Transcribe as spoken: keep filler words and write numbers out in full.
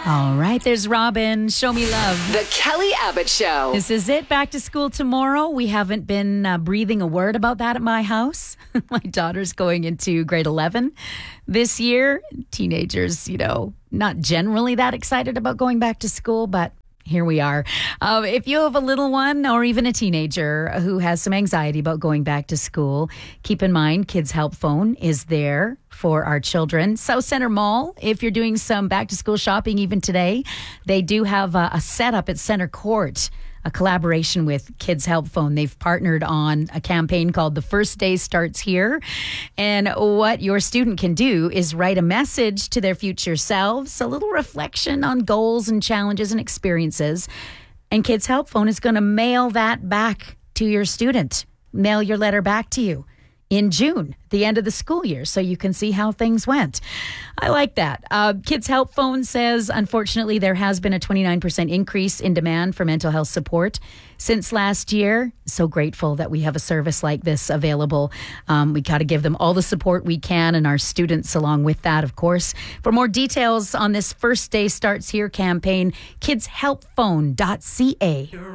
All right, there's Robin. Show me love. The Kelly Abbott Show. This is it. Back to school tomorrow. We haven't been uh, breathing a word about that at my house. My daughter's going into grade eleven this year. Teenagers, you know, not generally that excited about going back to school, but here we are. Uh, if you have a little one or even a teenager who has some anxiety about going back to school, keep in mind Kids Help Phone is there for our children. South Center Mall, if you're doing some back to school shopping even today, they do have a, a setup at Center Court, a collaboration with Kids Help Phone. They've partnered on a campaign called The First Day Starts Here. And what your student can do is write a message to their future selves, a little reflection on goals and challenges and experiences. And Kids Help Phone is going to mail that back to your student, mail your letter back to you in June, the end of the school year, so you can see how things went. I like that. Uh, Kids Help Phone says, unfortunately, there has been a twenty-nine percent increase in demand for mental health support since last year. So grateful that we have a service like this available. Um, we got to give them all the support we can, and our students along with that, of course. For more details on this First Day Starts Here campaign, kids help phone dot c a.